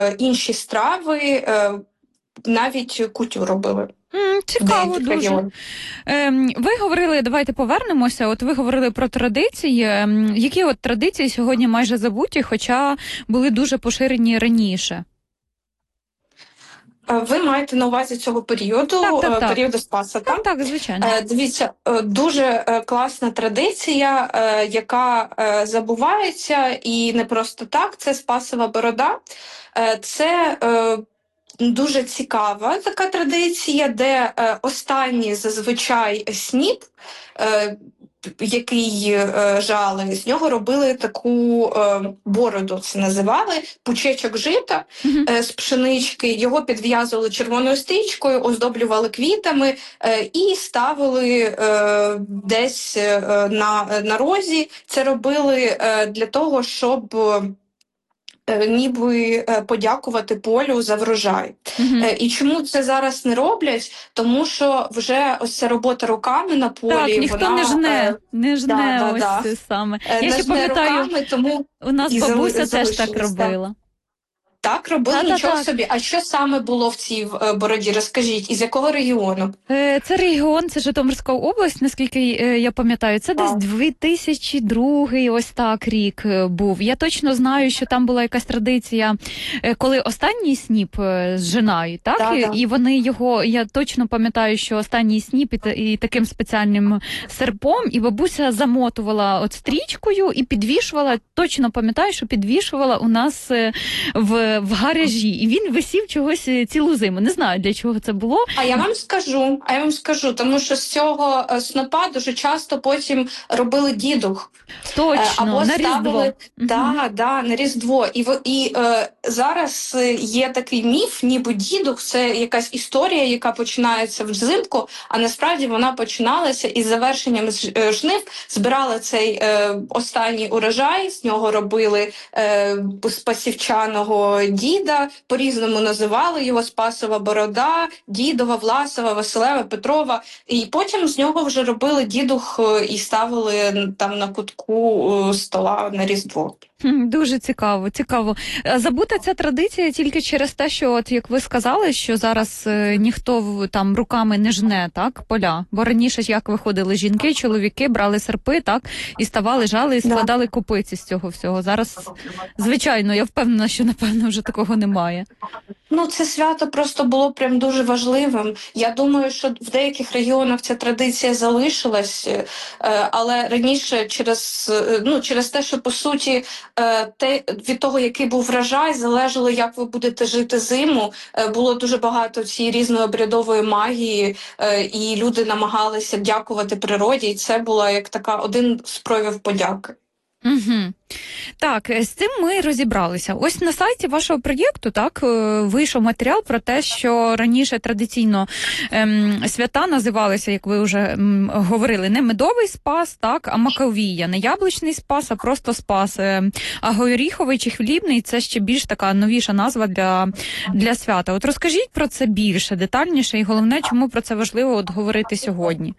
інші страви, навіть кутю робили. Цікаво дуже. Ви говорили, давайте повернемося, от ви говорили про традиції. Які от традиції сьогодні майже забуті, хоча були дуже поширені раніше? Ви маєте на увазі цього періоду, Так. періоду Спаса, так? Так, звичайно. Дивіться, дуже класна традиція, яка забувається, і не просто так, це Спасова борода. Це дуже цікава така традиція, де останній зазвичай сніп, який жали, з нього робили таку бороду, це називали, пучечок жита з пшенички, його підв'язували червоною стрічкою, оздоблювали квітами і ставили десь на розі. Це робили для того, щоб ніби подякувати полю за врожай. І чому це зараз не роблять? Тому що вже ось ця робота руками на полі, так, ніхто не жне ось саме. Я ще пам'ятаю, тому у нас бабуся теж так робила. Так, робили, нічого собі. А що саме було в цій бороді? Розкажіть, із якого регіону? Це регіон, це Житомирська область, наскільки я пам'ятаю. Це десь 2002 ось так рік був. Я точно знаю, що там була якась традиція, коли останній сніп зжинають, так? І вони його, я точно пам'ятаю, що останній сніп і таким спеціальним серпом, і бабуся замотувала от стрічкою і підвішувала, точно пам'ятаю, що підвішувала у нас в гаражі, і він висів чогось цілу зиму. Не знаю, для чого це було. А я вам скажу, тому що з цього снопа дуже часто потім робили дідух. Точно, або на Різдво. На Різдво. І зараз є такий міф, ніби дідух – це якась історія, яка починається взимку, а насправді вона починалася із завершенням жнив, збирали цей останній урожай, з нього робили спасівчаного діда, по-різному називали його: Спасова борода, Дідова, Власова, Василева, Петрова. І потім з нього вже робили дідух і ставили там на кутку стола на Різдво. Дуже цікаво, цікаво. Забута ця традиція тільки через те, що, от як ви сказали, що зараз ніхто там руками не жне, так, поля. Бо раніше ж як виходили жінки, чоловіки, брали серпи, так, і ставали, жали, і складали копиці з цього всього. Зараз, звичайно, я впевнена, що, напевно, вже такого немає. Ну, це свято просто було прям дуже важливим. Я думаю, що в деяких регіонах ця традиція залишилась, але раніше через те, що, по суті, від того, який був врожай, залежало, як ви будете жити зиму. Було дуже багато цієї різної обрядової магії, і люди намагалися дякувати природі, і це була як така один з проявів подяки. Так, з цим ми розібралися. Ось на сайті вашого проєкту вийшов матеріал про те, що раніше традиційно свята називалися, як ви вже говорили, не медовий спас, так, а маковія, не яблучний спас, а просто спас. А горіховий чи хлібний – це ще більш така новіша назва для свята. От розкажіть про це більше, детальніше, і головне, чому про це важливо говорити сьогодні.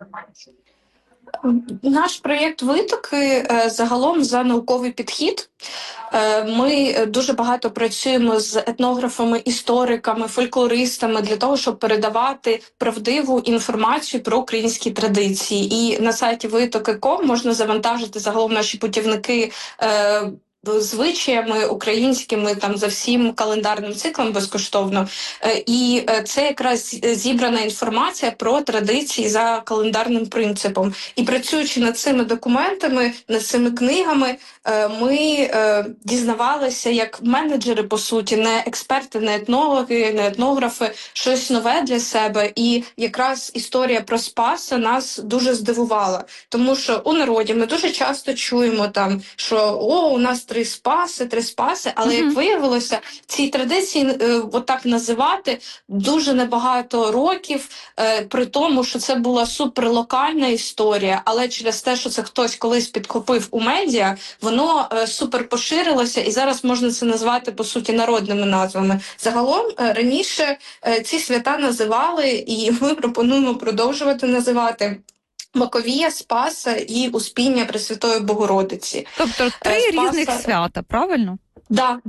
Наш проєкт «Витоки» загалом за науковий підхід. Ми дуже багато працюємо з етнографами, істориками, фольклористами для того, щоб передавати правдиву інформацію про українські традиції. І на сайті витоки.ком можна завантажити загалом наші путівники звичаями українськими, там за всім календарним циклом безкоштовно. І це якраз зібрана інформація про традиції за календарним принципом. І працюючи над цими документами, над цими книгами, ми дізнавалися, як менеджери, по суті, не експерти, не етнологи, не етнографи, щось нове для себе. І якраз історія про Спаса нас дуже здивувала. Тому що у народі ми дуже часто чуємо там, що у нас три спаси, але як виявилося, ці традиції отак називати дуже небагато років, при тому, що це була суперлокальна історія, але через те, що це хтось колись підхопив у медіа, воно супер поширилося, і зараз можна це назвати, по суті, народними назвами. Загалом, раніше ці свята називали, і ми пропонуємо продовжувати називати Маковія, Спаса і Успіння Пресвятої Богородиці. Тобто три різних свята, правильно? Да.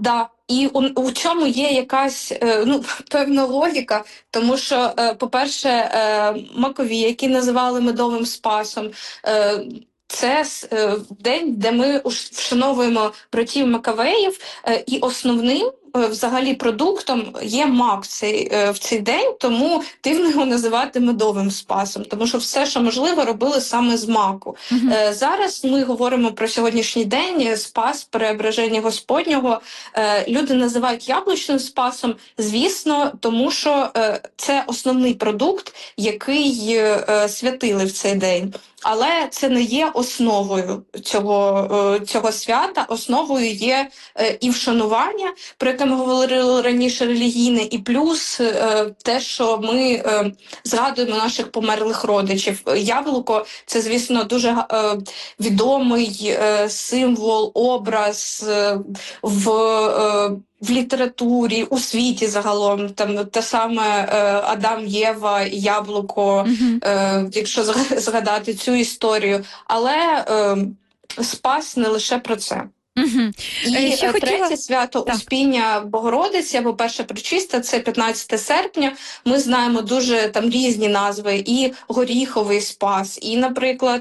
І у цьому є якась певна логіка, тому що, по-перше, макові, які називали медовим спасом, це день, де ми вшановуємо братів Макавеїв, і основним взагалі продуктом є мак в цей день, тому дивно його називати медовим спасом, тому що все, що можливо, робили саме з маку. Мгм. Зараз ми говоримо про сьогоднішній день спас Преображення Господнього. Люди називають яблучним спасом, звісно, тому що це основний продукт, який святили в цей день. Але це не є основою цього свята. Основою є і вшанування, про яке ми говорили раніше, релігійне, і плюс те, що ми згадуємо наших померлих родичів. Яблуко – це, звісно, дуже відомий символ, образ в літературі, у світі загалом. Там те саме Адам, Єва, яблуко, якщо згадати цю історію. Але спас не лише про це. Мгм. І Ще хотіла... третє свято Так. Успіння Богородиці, або перша пречиста, це 15 серпня. Ми знаємо дуже там різні назви, і горіховий спас, і, наприклад,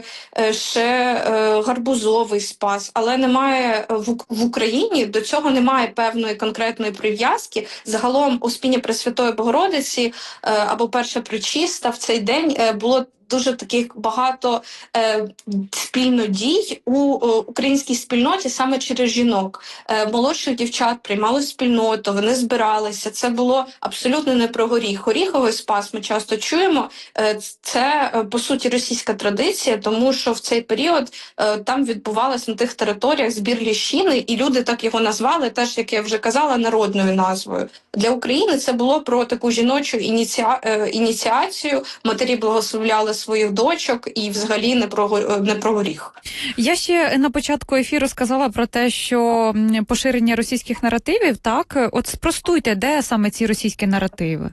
ще гарбузовий спас. Але немає в Україні, до цього немає певної конкретної прив'язки. Загалом Успіння Пресвятої Богородиці або перша пречиста в цей день було дуже таких багато спільно дій у українській спільноті саме через жінок. Молодших дівчат приймали спільноту, вони збиралися. Це було абсолютно не про горіх. Горіховий спас ми часто чуємо. Це, по суті, російська традиція, тому що в цей період там відбувалося на тих територіях збір ліщини, і люди так його назвали, теж, як я вже казала, народною назвою. Для України це було про таку жіночу ініціацію. Матері благословляли своїх дочок і взагалі не про горіх. Я ще на початку ефіру сказала про те, що поширення російських наративів, так? От спростуйте, де саме ці російські наративи?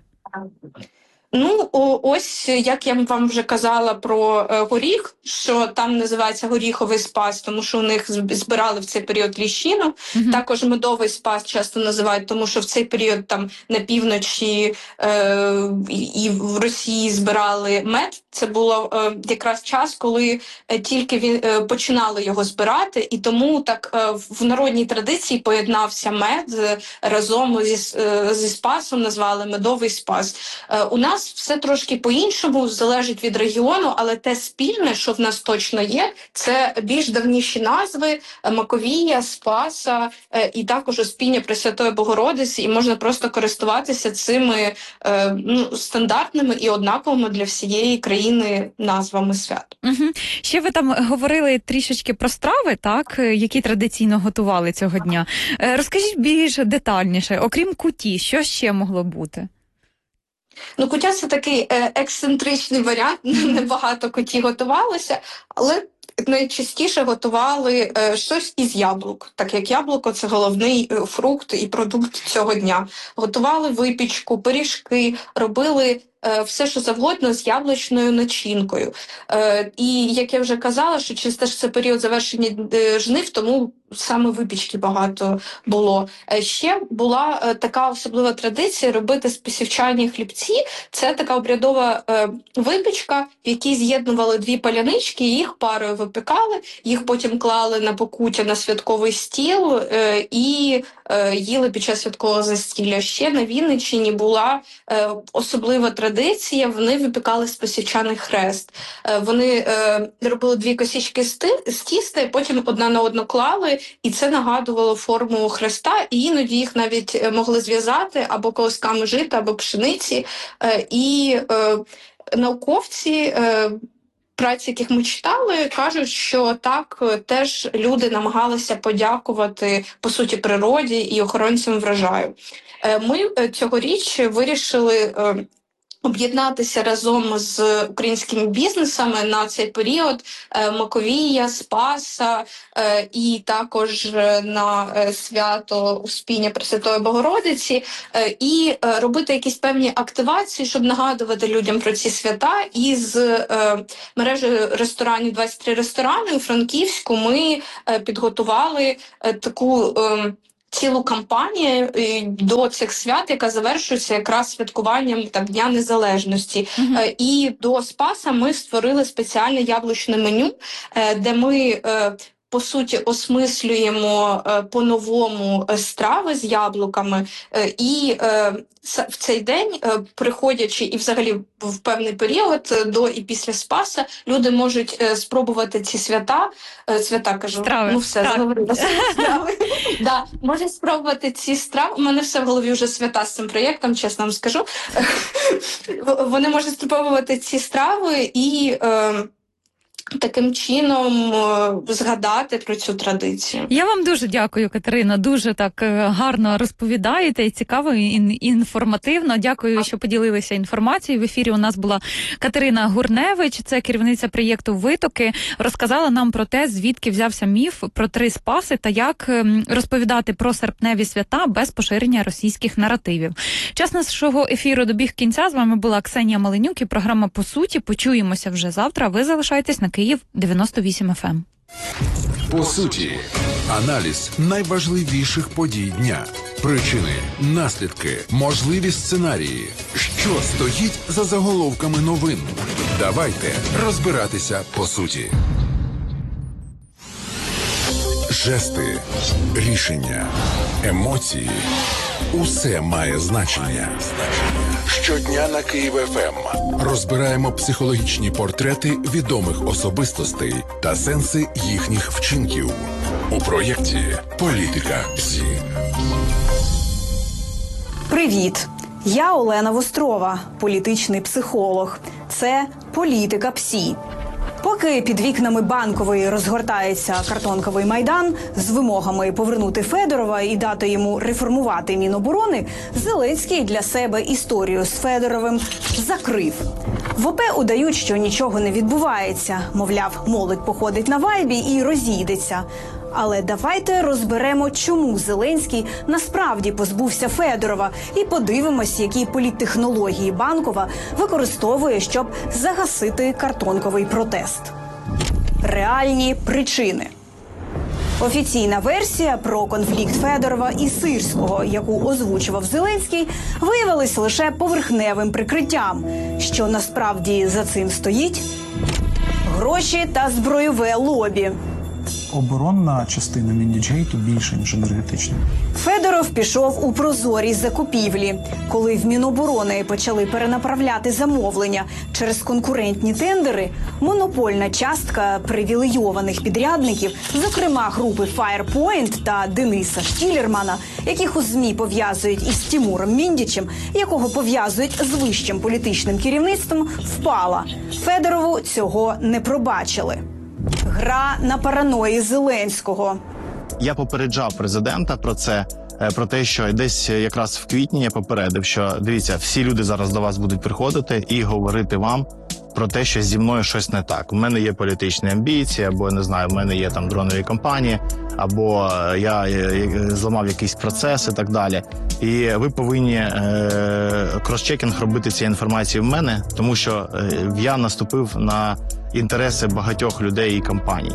Ну, ось, як я вам вже казала про горіх, що там називається горіховий спас, тому що у них збирали в цей період ліщину. Також медовий спас часто називають, тому що в цей період там на півночі і в Росії збирали мед. Це було якраз час, коли тільки починали його збирати, і тому так в народній традиції поєднався мед разом зі спасом, назвали медовий спас. У нас все трошки по-іншому, залежить від регіону, але те спільне, що в нас точно є, це більш давніші назви Маковія, Спаса і також Успіння Пресвятої Богородиці, і можна просто користуватися цими стандартними і однаковими для всієї країни назвами свят. Ще ви там говорили трішечки про страви, так, які традиційно готували цього дня. Розкажіть більш детальніше, окрім куті, що ще могло бути? Ну, куття – це такий ексцентричний варіант, небагато куті готувалося, але найчастіше готували щось із яблук, так як яблуко – це головний фрукт і продукт цього дня. Готували випічку, пиріжки, робили все, що завгодно з яблучною начинкою. І, як я вже казала, що через те, що це період завершення жнив, тому саме випічки багато було. Ще була така особлива традиція робити списівчані хлібці. Це така обрядова випічка, в якій з'єднували дві палянички, їх парою випікали, їх потім клали на покуття на святковий стіл і їли під час святкового застілля. Ще на Вінниччині була особлива традиція, вони випікали списівчаний хрест. Вони робили дві косички з тіста, і потім одна на одну клали, і це нагадувало форму хреста, і іноді їх навіть могли зв'язати або колосками жита, або пшениці. І науковці, праці, яких ми читали, кажуть, що так теж люди намагалися подякувати, по суті, природі і охоронцям врожаю. Ми цьогоріч вирішили об'єднатися разом з українськими бізнесами на цей період Маковія, Спаса і також на свято Успіння Пресвятої Богородиці і робити якісь певні активації, щоб нагадувати людям про ці свята. І з мережі ресторанів 23 ресторани у Франківську ми підготували таку цілу кампанію до цих свят, яка завершується якраз святкуванням Дня Незалежності. І до Спаса ми створили спеціальне яблучне меню, де ми по суті осмислюємо по-новому страви з яблуками, і в цей день, приходячи і взагалі в певний період до і після Спаса, люди можуть спробувати ці свята кажу, страви. Ну все, заговорилася. Страви. Да, можуть спробувати ці страви. У мене все в голові вже свята з цим проєктом, чесно вам скажу. Вони можуть спробувати ці страви і таким чином згадати про цю традицію. Я вам дуже дякую, Катерина. Дуже так гарно розповідаєте і цікаво, і інформативно. Дякую, що поділилися інформацією. В ефірі у нас була Катерина Гурневич, це керівниця проєкту «Витоки». Розказала нам про те, звідки взявся міф про 3 Спаси та як розповідати про серпневі свята без поширення російських наративів. Час нашого ефіру добіг кінця. З вами була Ксенія Маленюк і програма «По суті». Почуємося вже завтра. Ви залишайтесь на Київ 98 FM. По суті, аналіз найважливіших подій дня, причини, наслідки, можливі сценарії, що стоїть за заголовками новин. Давайте розбиратися по суті. Жести, рішення, емоції – усе має значення. Щодня на Київ ФМ розбираємо психологічні портрети відомих особистостей та сенси їхніх вчинків у проєкті «Політика ПСІ». Привіт! Я Олена Вострова, політичний психолог. Це «Політика ПСІ». Поки під вікнами Банкової розгортається картонковий майдан з вимогами повернути Федорова і дати йому реформувати Міноборони, Зеленський для себе історію з Федоровим закрив. В ОП удають, що нічого не відбувається. Мовляв, молодь походить на вайбі і розійдеться. Але давайте розберемо, чому Зеленський насправді позбувся Федорова, і подивимось, які політтехнології Банкова використовує, щоб загасити картонковий протест. Реальні причини. Офіційна версія про конфлікт Федорова і Сирського, яку озвучував Зеленський, виявилась лише поверхневим прикриттям. Що насправді за цим стоїть? Гроші та збройове лобі. Оборонна частина Міндіджгейту більше, ніж енергетична. Федоров пішов у прозорі закупівлі. Коли в Міноборони почали перенаправляти замовлення через конкурентні тендери, монопольна частка привілейованих підрядників, зокрема групи Firepoint та Дениса Штілермана, яких у ЗМІ пов'язують із Тімуром Міндічем, якого пов'язують з вищим політичним керівництвом, впала. Федорову цього не пробачили. Гра на параної Зеленського. Я попереджав президента про це, про те, що десь якраз в квітні я попередив, що дивіться, всі люди зараз до вас будуть приходити і говорити вам про те, що зі мною щось не так. У мене є політичні амбіції, або, не знаю, в мене є там дронові компанії, або я зламав якийсь процес і так далі. І ви повинні крос-чекінг робити цієї інформації в мене, тому що я наступив на інтереси багатьох людей і компаній.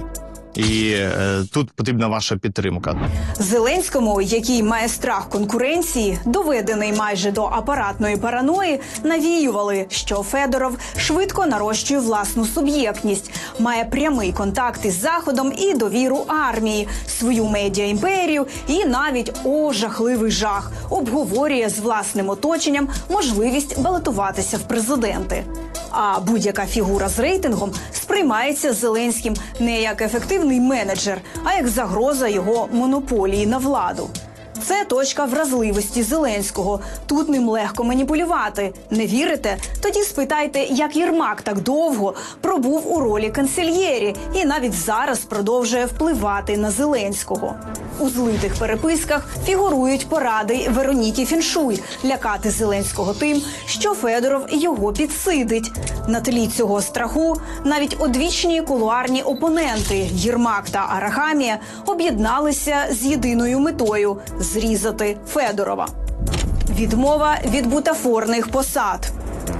І тут потрібна ваша підтримка. Зеленському, який має страх конкуренції, доведений майже до апаратної параної, навіювали, що Федоров швидко нарощує власну суб'єктність, має прямий контакт із Заходом і довіру армії, свою медіа-імперію і навіть, о, жахливий жах, обговорює з власним оточенням можливість балотуватися в президенти. А будь-яка фігура з рейтингом сприймається Зеленським не як ефективний менеджер, а як загроза його монополії на владу. Це точка вразливості Зеленського. Тут ним легко маніпулювати. Не вірите? Тоді спитайте, як Єрмак так довго пробув у ролі канцельєрі і навіть зараз продовжує впливати на Зеленського. У злитих переписках фігурують поради Вероніки Фіншуй лякати Зеленського тим, що Федоров його підсидить. На тлі цього страху навіть одвічні кулуарні опоненти Єрмак та Арахамія об'єдналися з єдиною метою – зрізати Федорова. Відмова від бутафорних посад.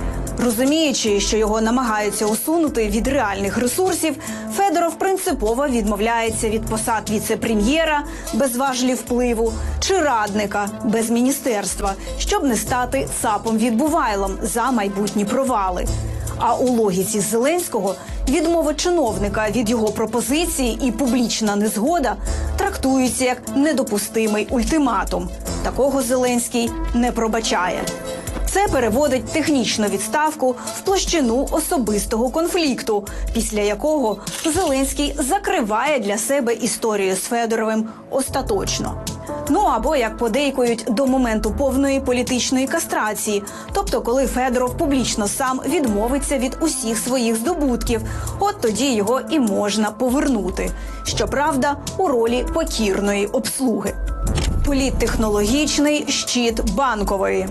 Розуміючи, що його намагаються усунути від реальних ресурсів, Федоров принципово відмовляється від посад віце-прем'єра без важелів впливу чи радника без міністерства, щоб не стати цапом-відбувайлом за майбутні провали. А у логіці Зеленського відмова чиновника від його пропозиції і публічна незгода трактуються як недопустимий ультиматум. Такого Зеленський не пробачає. Це переводить технічну відставку в площину особистого конфлікту, після якого Зеленський закриває для себе історію з Федоровим остаточно. Ну або, як подейкують, до моменту повної політичної кастрації, тобто коли Федоров публічно сам відмовиться від усіх своїх здобутків, от тоді його і можна повернути. Щоправда, у ролі покірної обслуги. Політтехнологічний щит Банкової.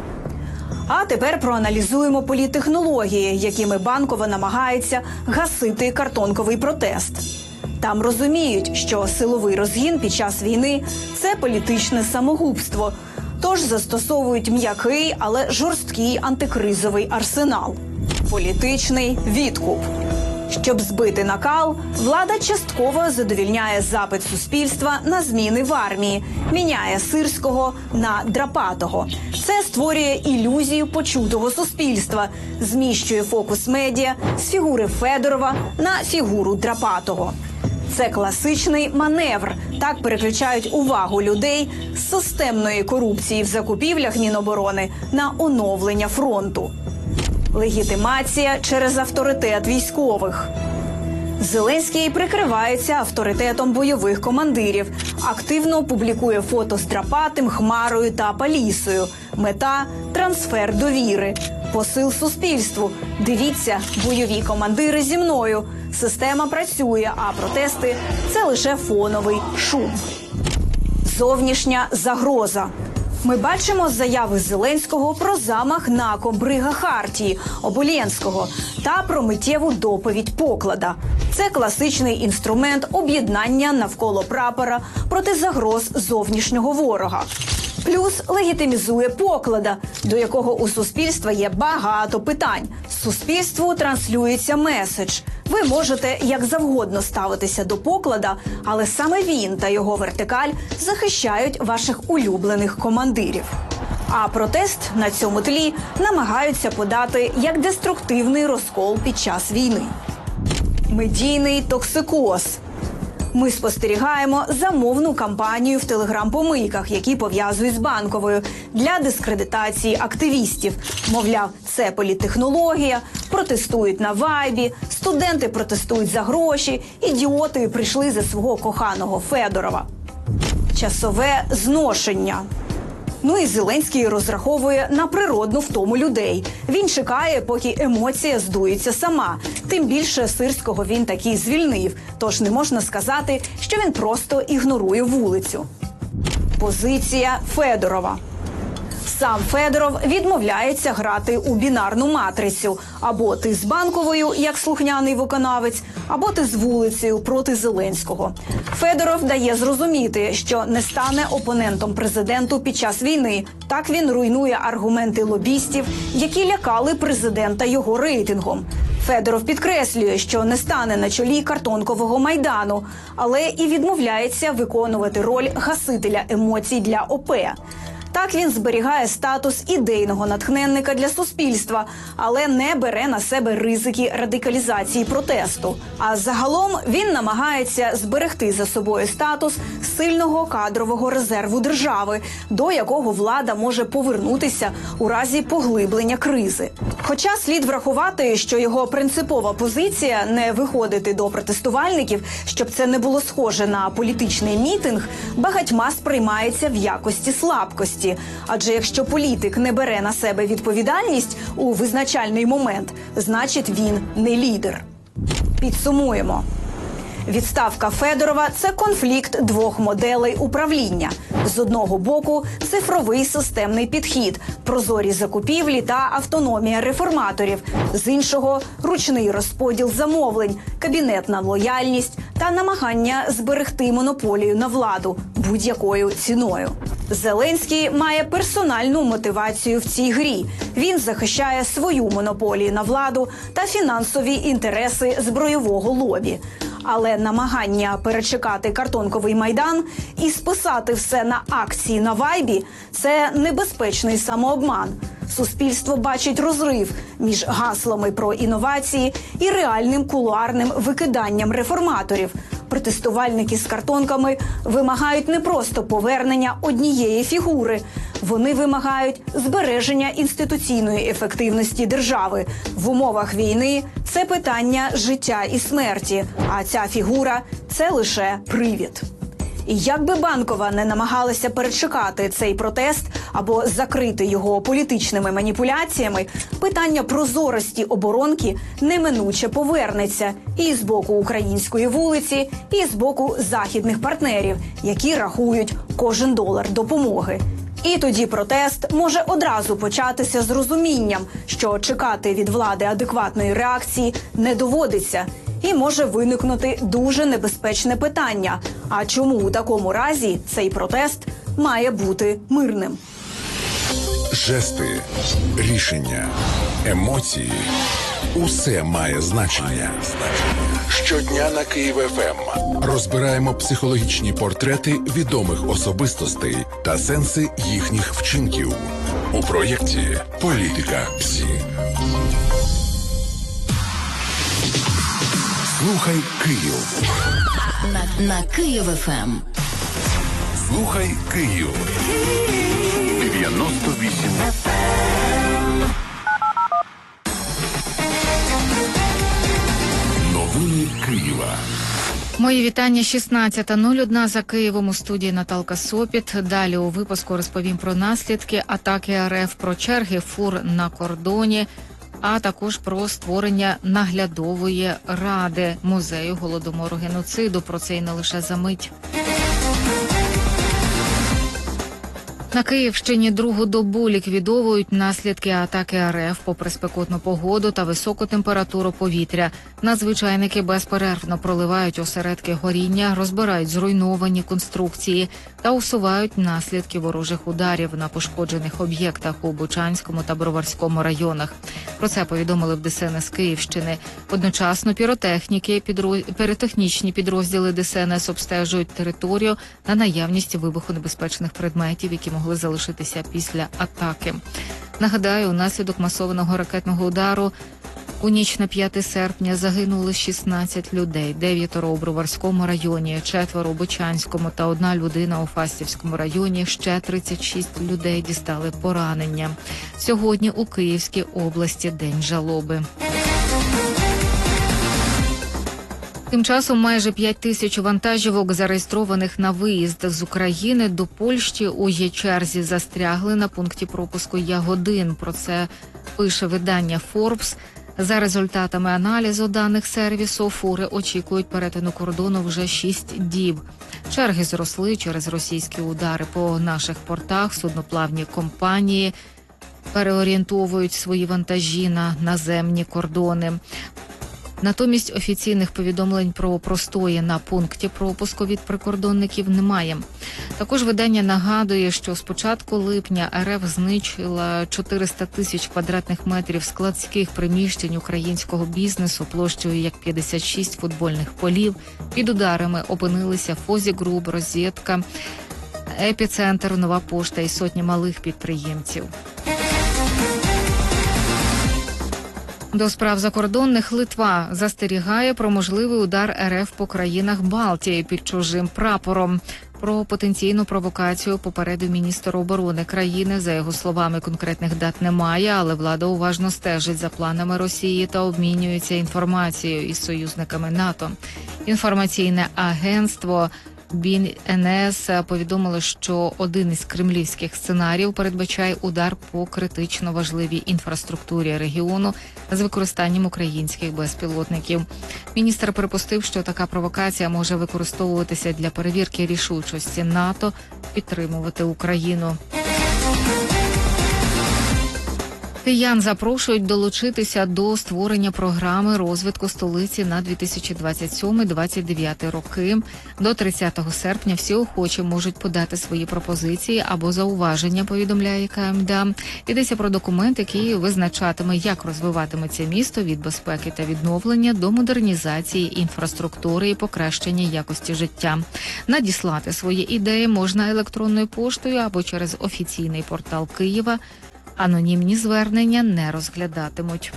А тепер проаналізуємо політтехнології, якими Банкова намагається гасити картонковий протест. Там розуміють, що силовий розгін під час війни – це політичне самогубство, тож застосовують м'який, але жорсткий антикризовий арсенал – політичний відкуп. Щоб збити накал, влада частково задовільняє запит суспільства на зміни в армії, міняє Сирського на Драпатого. Це створює ілюзію почутого суспільства, зміщує фокус медіа з фігури Федорова на фігуру Драпатого. Це класичний маневр. Так переключають увагу людей з системної корупції в закупівлях Міноборони на оновлення фронту. Легітимація через авторитет військових. Зеленський прикривається авторитетом бойових командирів, активно публікує фото з Драпатим, Хмарою та Палісою. Мета – трансфер довіри. Посил суспільству. Дивіться, бойові командири зі мною. Система працює, а протести – це лише фоновий шум. Зовнішня загроза. Ми бачимо заяви Зеленського про замах на комбрига Хартії Оболєнського та про миттєву доповідь Поклада. Це класичний інструмент об'єднання навколо прапора проти загроз зовнішнього ворога. Плюс легітимізує Поклада, до якого у суспільства є багато питань. Суспільству транслюється меседж. Ви можете як завгодно ставитися до Поклада, але саме він та його вертикаль захищають ваших улюблених командирів. А протест на цьому тлі намагаються подати як деструктивний розкол під час війни. Медійний токсикоз. Ми спостерігаємо замовну кампанію в телеграм-помийках, які пов'язують з Банковою, для дискредитації активістів. Мовляв, це політтехнологія, протестують на вайбі, студенти протестують за гроші, ідіоти прийшли за свого коханого Федорова. Часове зношення. Ну і Зеленський розраховує на природну втому людей. Він чекає, поки емоція здується сама. Тим більше Сирського він таки звільнив, тож не можна сказати, що він просто ігнорує вулицю. Позиція Федорова. Сам Федоров відмовляється грати у бінарну матрицю. Або ти з Банковою, як слухняний виконавець, або ти з вулицею проти Зеленського. Федоров дає зрозуміти, що не стане опонентом президенту під час війни. Так він руйнує аргументи лобістів, які лякали президента його рейтингом. Федоров підкреслює, що не стане на чолі картонкового Майдану, але і відмовляється виконувати роль гасителя емоцій для ОП. Так він зберігає статус ідейного натхненника для суспільства, але не бере на себе ризики радикалізації протесту. А загалом він намагається зберегти за собою статус сильного кадрового резерву держави, до якого влада може повернутися у разі поглиблення кризи. Хоча слід врахувати, що його принципова позиція не виходити до протестувальників, щоб це не було схоже на політичний мітинг, багатьма сприймається в якості слабкості. Адже якщо політик не бере на себе відповідальність у визначальний момент, значить він не лідер. Підсумуємо. Відставка Федорова – це конфлікт двох моделей управління. З одного боку – цифровий системний підхід, прозорі закупівлі та автономія реформаторів. З іншого – ручний розподіл замовлень, кабінетна лояльність та намагання зберегти монополію на владу будь-якою ціною. Зеленський має персональну мотивацію в цій грі. Він захищає свою монополію на владу та фінансові інтереси збройового лобі. Але намагання перечекати картонковий майдан і списати все на акції на вайбі – це небезпечний самообман. Суспільство бачить розрив між гаслами про інновації і реальним кулуарним викиданням реформаторів. Протестувальники з картонками вимагають не просто повернення однієї фігури. Вони вимагають збереження інституційної ефективності держави. В умовах війни це питання життя і смерті, а ця фігура – це лише привід. І як би Банкова не намагалася перечекати цей протест або закрити його політичними маніпуляціями, питання прозорості оборонки неминуче повернеться і з боку української вулиці, і з боку західних партнерів, які рахують кожен долар допомоги. І тоді протест може одразу початися з розумінням, що чекати від влади адекватної реакції не доводиться. І може виникнути дуже небезпечне питання. А чому у такому разі цей протест має бути мирним? Жести, рішення, емоції – усе має значення. Щодня на Київ ФМ розбираємо психологічні портрети відомих особистостей та сенси їхніх вчинків у проєкті «Політика ПСІ». Слухай Київ. На Київ ФМ. Слухай Київ. 98 FM. Новини Києва. Мої вітання. 16:01 за Києвом. У студії Наталка Сопіт. Далі у випуску розповім про наслідки атаки РФ, про черги фур на кордоні, а також про створення наглядової ради музею Голодомору геноциду. Про це й не лише за мить. На Київщині другу добу ліквідовують наслідки атаки РФ. Попри спекотну погоду та високу температуру повітря, надзвичайники безперервно проливають осередки горіння, розбирають зруйновані конструкції та усувають наслідки ворожих ударів на пошкоджених об'єктах у Бучанському та Броварському районах. Про це повідомили в ДСНС Київщини. Одночасно піротехнічні підрозділи ДСНС обстежують територію на наявність вибухонебезпечних предметів, які могли залишитися після атаки. Нагадаю, унаслідок масованого ракетного удару у ніч на 5 серпня загинули 16 людей, 9 у Броварському районі, 4 у Бучанському та 1 людина у Фастівському районі. Ще 36 людей дістали поранення. Сьогодні у Київській області День жалоби. Тим часом майже 5 тисяч вантажівок, зареєстрованих на виїзд з України до Польщі, у Є-черзі застрягли на пункті пропуску Ягодин. Про це пише видання Forbes. За результатами аналізу даних сервісу, фури очікують перетину кордону вже 6 діб. Черги зросли через російські удари по наших портах. Судноплавні компанії переорієнтовують свої вантажі на наземні кордони. Натомість офіційних повідомлень про простої на пункті пропуску від прикордонників немає. Також видання нагадує, що з початку липня РФ знищила 400 тисяч квадратних метрів складських приміщень українського бізнесу площею як 56 футбольних полів. Під ударами опинилися Фозі Груп, Розетка, Епіцентр, Нова Пошта і сотні малих підприємців. До справ закордонних. Литва застерігає про можливий удар РФ по країнах Балтії під чужим прапором. Про потенційну провокацію попередив міністр оборони країни. За його словами, конкретних дат немає, але влада уважно стежить за планами Росії та обмінюється інформацією із союзниками НАТО. Інформаційне агентство БНС повідомило, що один із кремлівських сценаріїв передбачає удар по критично важливій інфраструктурі регіону з використанням українських безпілотників. Міністр припустив, що така провокація може використовуватися для перевірки рішучості НАТО підтримувати Україну. Киян запрошують долучитися до створення програми розвитку столиці на 2027-2029 роки. До 30 серпня всі охочі можуть подати свої пропозиції або зауваження, повідомляє КМДА. Йдеться про документ, який визначатиме, як розвиватиметься місто від безпеки та відновлення до модернізації інфраструктури і покращення якості життя. Надіслати свої ідеї можна електронною поштою або через офіційний портал Києва. Анонімні звернення не розглядатимуть.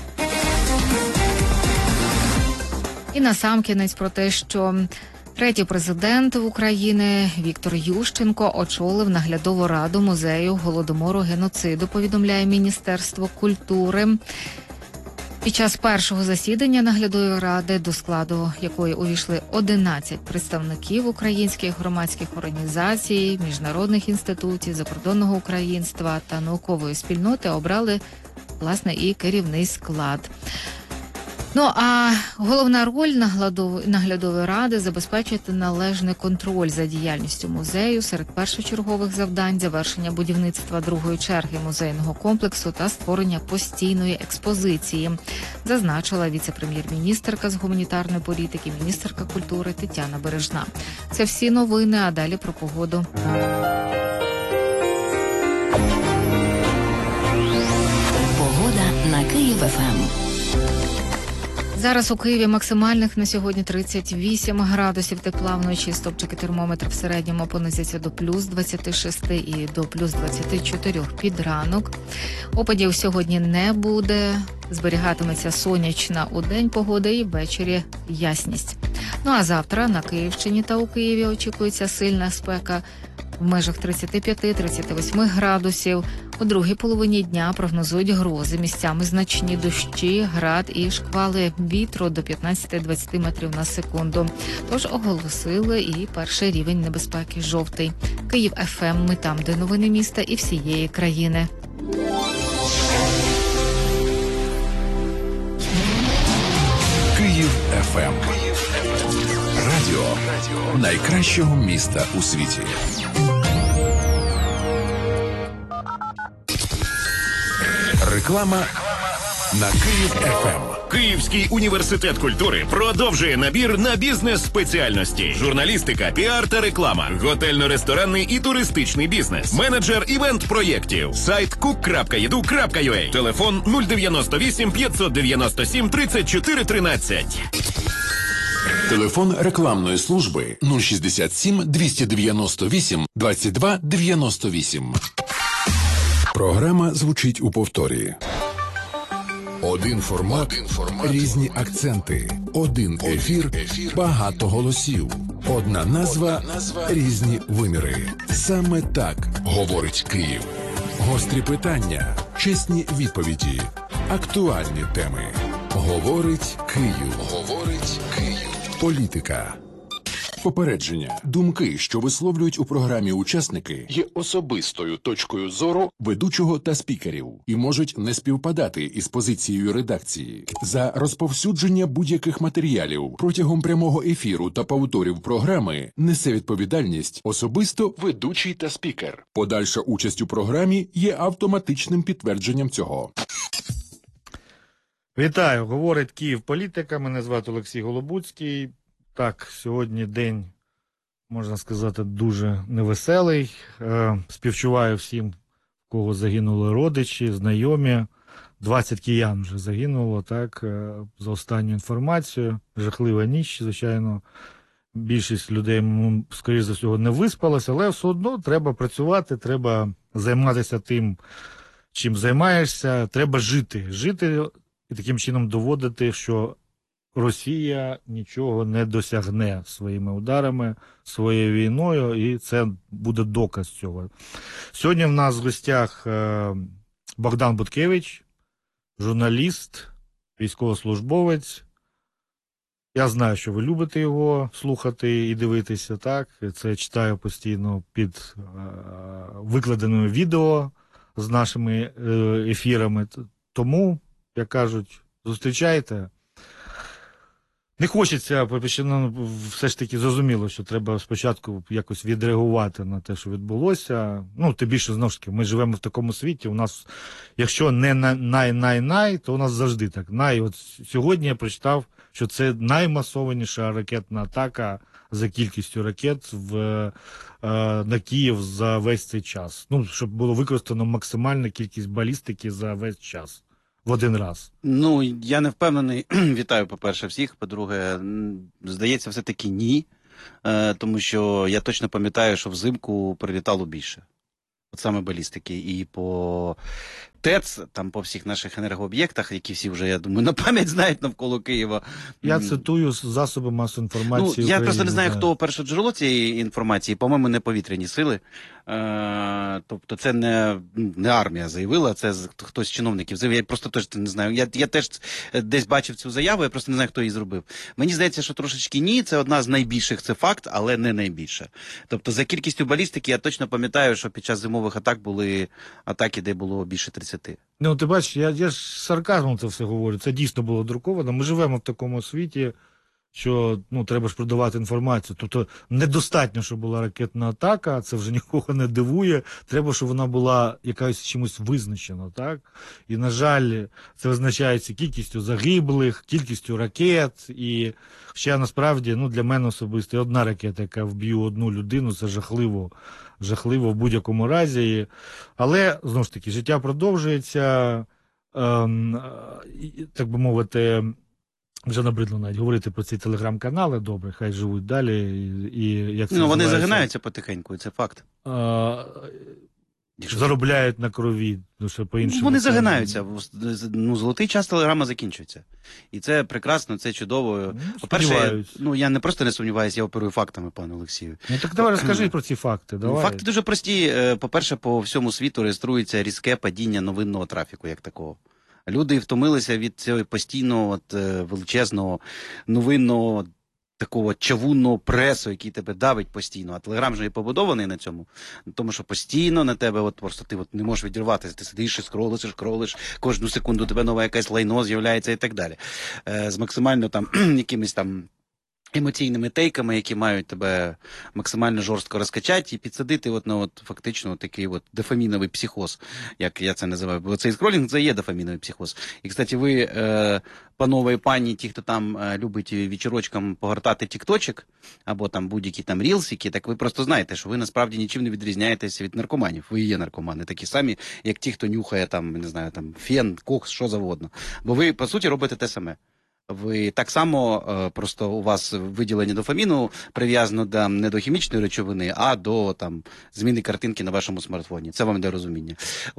І насамкінець про те, що третій президент України Віктор Ющенко очолив наглядову раду музею Голодомору геноциду, повідомляє Міністерство культури. Під час першого засідання наглядової ради, до складу якої увійшли 11 представників українських громадських організацій, міжнародних інституцій, закордонного українства та наукової спільноти, обрали, власне, і керівний склад. Ну, а головна роль наглядової ради – забезпечити належний контроль за діяльністю музею. Серед першочергових завдань – завершення будівництва другої черги музейного комплексу та створення постійної експозиції, зазначила віце-прем'єр-міністерка з гуманітарної політики, міністерка культури Тетяна Бережна. Це всі новини, а далі про погоду. Погода на Київ-ФМ. Зараз у Києві максимальних на сьогодні 38 градусів тепла, вночі стопчики термометр в середньому понизяться до плюс 26 і до плюс 24 під ранок. Опадів сьогодні не буде, зберігатиметься сонячна удень погода і ввечері ясність. Ну а завтра на Київщині та у Києві очікується сильна спека в межах 35-38 градусів. У другій половині дня прогнозують грози, місцями значні дощі, град і шквали вітру до 15-20 метрів на секунду. Тож оголосили і перший рівень небезпеки – жовтий. Київ ФМ, ми там, де новини міста і всієї країни. Київ ФМ. Радіо найкращого міста у світі. Реклама на Київ ФМ. Київський університет культури продовжує набір на бізнес-спеціальності: журналістика, піар та реклама, готельно-ресторанний і туристичний бізнес, менеджер івент-проєктів, сайт cook.edu.ua, телефон 098 597 34 13. Телефон рекламної служби 067 298 22 98. Програма звучить у повторі. Один формат, різні акценти. Один ефір, багато голосів. Одна назва, різні виміри. Саме так говорить Київ. Гострі питання, чесні відповіді, актуальні теми. Говорить Київ. Говорить Київ. Політика. Попередження. Думки, що висловлюють у програмі учасники, є особистою точкою зору ведучого та спікерів і можуть не співпадати із позицією редакції. За розповсюдження будь-яких матеріалів протягом прямого ефіру та повторів програми несе відповідальність особисто ведучий та спікер. Подальша участь у програмі є автоматичним підтвердженням цього. Вітаю, говорить Київ політика. Мене звати Олексій Голобуцький. Так, сьогодні день, можна сказати, дуже невеселий. Співчуваю всім, в кого загинули родичі, знайомі. 20 киян вже загинуло, так, за останню інформацію. Жахлива ніч, звичайно. Більшість людей, скоріш за всього, не виспалася, але все одно треба працювати, треба займатися тим, чим займаєшся. Треба жити. Жити і таким чином доводити, що Росія нічого не досягне своїми ударами, своєю війною, і це буде доказ цього. Сьогодні в нас в гостях Богдан Буткевич, журналіст, військовослужбовець. Я знаю, що ви любите його слухати і дивитися, так? Це читаю постійно під викладеними відео з нашими ефірами. Тому, як кажуть, зустрічайте. Не хочеться, все ж таки зрозуміло, що треба спочатку якось відреагувати на те, що відбулося. Ну, тим більше, знову ж таки, ми живемо в такому світі, у нас, якщо не най, то у нас завжди так. От сьогодні я прочитав, що це наймасованіша ракетна атака за кількістю ракет на Київ за весь цей час. Ну, щоб було використано максимальна кількість балістики за весь час. В один раз. Ну, я не впевнений. Вітаю, по-перше, всіх. По-друге, здається, все-таки ні. Тому що я точно пам'ятаю, що взимку прилітало більше. От саме балістики. І по ТЕЦ, там по всіх наших енергооб'єктах, які всі вже, я думаю, на пам'ять знають навколо Києва. Я цитую засоби масової інформації України. Я просто не знаю, хто перше джерело цієї інформації. По-моєму, не повітряні сили. Тобто це не армія заявила, це хтось з чиновників заявив. Я просто теж не знаю. Я теж десь бачив цю заяву, я просто не знаю, хто її зробив. Мені здається, що трошечки ні, це одна з найбільших, це факт, але не найбільша. Тобто за кількістю балістики я точно пам'ятаю, що під час зимових атак були атаки, де було більше 30. Ну, ти бачиш, я ж сарказмом це все говорю, це дійсно було друковано. Ми живемо в такому світі, що треба ж продавати інформацію. Тобто недостатньо, щоб була ракетна атака, це вже нікого не дивує. Треба, щоб вона була якась чимось визначена, так? І, на жаль, це визначається кількістю загиблих, кількістю ракет. І ще насправді, для мене особисто, одна ракета, яка вб'є одну людину, це жахливо в будь-якому разі. Але, знову ж таки, життя продовжується, так би мовити, вже набридло навіть говорити про ці телеграм-канали, добре, хай живуть далі. І як це вони загинаються потихеньку, і це факт. Заробляють на крові, що по-іншому. Вони загинаються. Золотий час телеграма закінчується. І це прекрасно, це чудово. По-перше, я не просто не сумніваюся, я оперую фактами, пане Олексію. Так давай розкажи про ці факти. Давай. Факти дуже прості. По-перше, по всьому світу реєструється різке падіння новинного трафіку, як такого. Люди втомилися від цього постійного, величезного, новинного, такого чавунного пресу, який тебе давить постійно. А Телеграм же і побудований на цьому. Тому що постійно на тебе, просто ти не можеш відірватися. Ти сидиш і скролиш, кожну секунду тебе нове якесь лайно з'являється і так далі. З максимально якимись емоційними тейками, які мають тебе максимально жорстко розкачати і підсадити фактично такий дофаміновий психоз, як я це називаю. Бо цей скролінг, це є дофаміновий психоз. І, кстати, ви, панове і пані, ті, хто там любить вечірочком погортати тікточок, або будь-які рілсики, так ви просто знаєте, що ви насправді нічим не відрізняєтеся від наркоманів. Ви є наркомани, такі самі, як ті, хто нюхає фен, кокс, що завгодно. Бо ви, по суті, робите те саме. Ви так само, просто у вас виділення дофаміну прив'язано не до хімічної речовини, а до зміни картинки на вашому смартфоні. Це вам для розуміння.